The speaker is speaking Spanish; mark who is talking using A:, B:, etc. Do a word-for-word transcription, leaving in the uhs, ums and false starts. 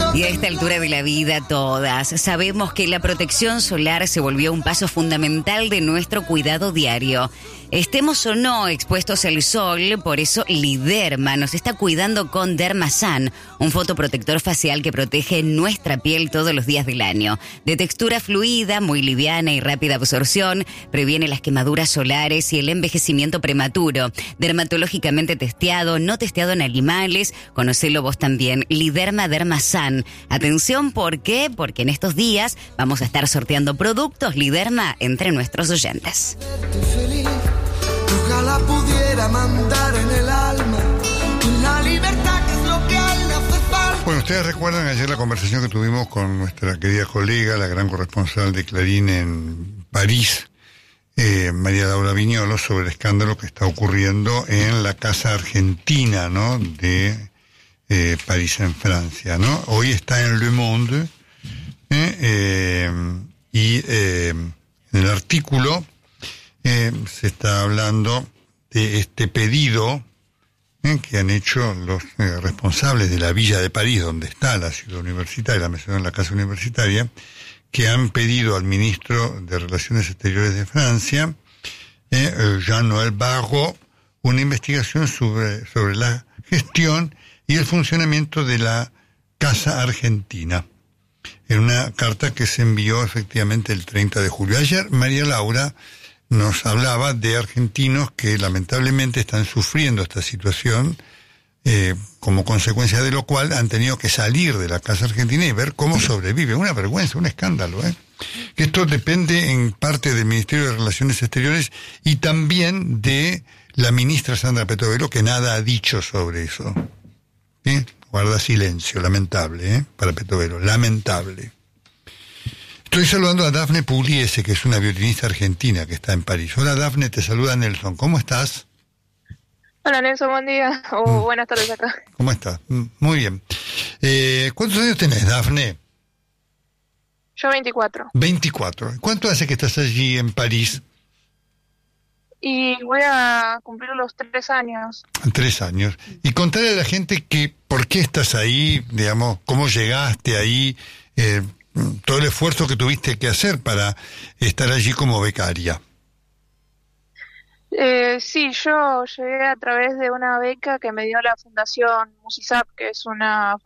A: Y a esta altura de la vida todas sabemos que la protección solar se volvió un paso fundamental de nuestro cuidado diario. Estemos o no expuestos al sol, por eso Liderma nos está cuidando con Dermasan, un fotoprotector facial que protege nuestra piel todos los días del año. De textura fluida, muy liviana y rápida absorción, previene las quemaduras solares y el envejecimiento prematuro. Dermatológicamente testeado, no testeado en animales. Conocelo vos también, Liderma Dermasan. Atención, ¿por qué? Porque en estos días vamos a estar sorteando productos Liderma entre nuestros oyentes.
B: Ojalá pudiera mandar en el alma la libertad, que es lo que a él le hace falta.
C: Bueno, ustedes recuerdan ayer la conversación que tuvimos con nuestra querida colega, la gran corresponsal de Clarín en París, eh, María Laura Viñolo, sobre el escándalo que está ocurriendo en la Casa Argentina, ¿no?, de eh, París en Francia, ¿no? Hoy está en Le Monde, eh, eh, y eh, en el artículo Eh, se está hablando de este pedido eh, que han hecho los eh, responsables de la Villa de París, donde está la ciudad universitaria, la mencionó en la casa universitaria, que han pedido al ministro de Relaciones Exteriores de Francia, eh, Jean-Noël Barrot, una investigación sobre, sobre la gestión y el funcionamiento de la Casa Argentina, en una carta que se envió efectivamente el treinta de julio. Ayer María Laura nos hablaba de argentinos que lamentablemente están sufriendo esta situación, eh, como consecuencia de lo cual han tenido que salir de la Casa Argentina y ver cómo sobrevive. Una vergüenza, un escándalo, ¿eh? Que esto depende en parte del Ministerio de Relaciones Exteriores y también de la ministra Sandra Petovelo, que nada ha dicho sobre eso. ¿Eh? Guarda silencio, lamentable, ¿eh? Para Petovelo, lamentable. Estoy saludando a Dafne Pugliese, que es una violinista argentina que está en París. Hola Dafne, te saluda Nelson. ¿Cómo estás?
D: Hola Nelson, buen día. O oh, mm. buenas tardes acá.
C: ¿Cómo estás? Muy bien. Eh, ¿Cuántos años tenés, Dafne?
D: Yo veinticuatro.
C: veinticuatro. ¿Cuánto hace que estás allí en París?
D: Y voy a cumplir los tres años.
C: Tres años. Y contarle a la gente que por qué estás ahí, digamos, cómo llegaste ahí, eh, todo el esfuerzo que tuviste que hacer para estar allí como becaria.
D: Eh, sí, yo llegué a través de una beca que me dio la Fundación Musisap, que es una